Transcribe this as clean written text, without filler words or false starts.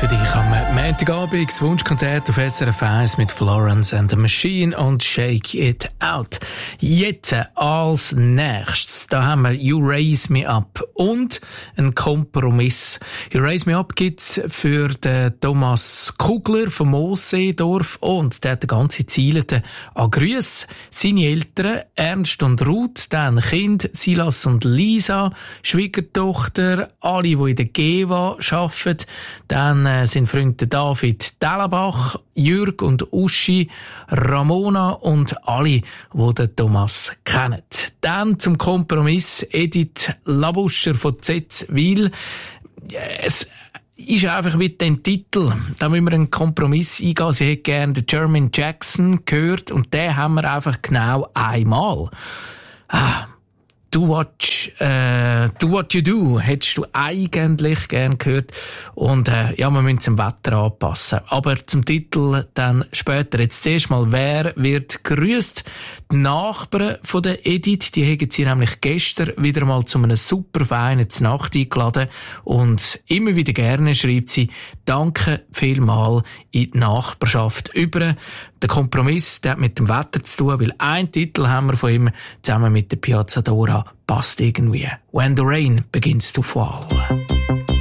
für dich am Montagabend. Das Wunschkonzert auf SRF 1 mit Florence and the Machine und Shake It Out. Jetzt als nächstes, da haben wir You Raise Me Up und ein Kompromiss. You Raise Me Up gibt's für den Thomas Kugler vom Moosseedorf und der hat eine ganze Ziele an Grüsse. Seine Eltern, Ernst und Ruth, dann Kind, Silas und Lisa, Schwiegertochter, alle, die in der GEWA arbeiten. Dann sind Freunde David Dellenbach, Jürg und Uschi, Ramona und alle, die den Thomas kennen. Dann zum Kompromiss Edith Labuscher von Zetzwil. Es ist einfach wie den Titel. Da müssen wir einen Kompromiss eingehen. Sie hätte gerne den Jermaine Jackson gehört und den haben wir einfach genau einmal. Do What You Do hättest du eigentlich gern gehört. Und ja, wir müssen es dem Wetter anpassen. Aber zum Titel dann später. Jetzt zuerst mal, wer wird grüßt? Die Nachbarn von der Edith, die haben sie nämlich gestern wieder mal zu einem super feinen Znacht eingeladen. Und immer wieder gerne schreibt sie, danke vielmal in die Nachbarschaft über. Der Kompromiss, der hat mit dem Wetter zu tun, weil ein Titel haben wir von ihm zusammen mit der Piazza Dora passt irgendwie. When the Rain Begins to Fall.